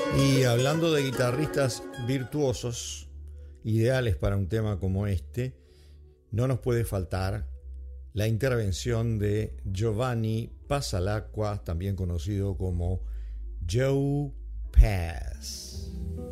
Y hablando de guitarristas virtuosos, ideales para un tema como este, no nos puede faltar la intervención de Giovanni Passalacqua, también conocido como Joe Pass.